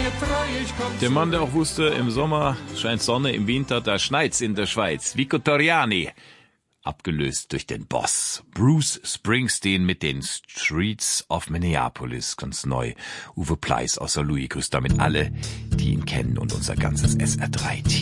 Der Mann, der auch wusste, im Sommer scheint Sonne, im Winter, da schneit's in der Schweiz. Vico Torriani. Abgelöst durch den Boss. Bruce Springsteen mit den Streets of Minneapolis. Ganz neu. Uwe Pleiss außer Louis grüßt damit alle, die ihn kennen und unser ganzes SR3-Team.